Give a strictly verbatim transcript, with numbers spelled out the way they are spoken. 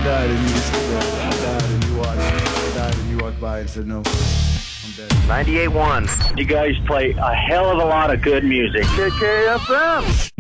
died and you just I died and you watched. I died and you walked by and said no. I'm dead. ninety-eight point one. You guys play a hell of a lot of good music. K K F M.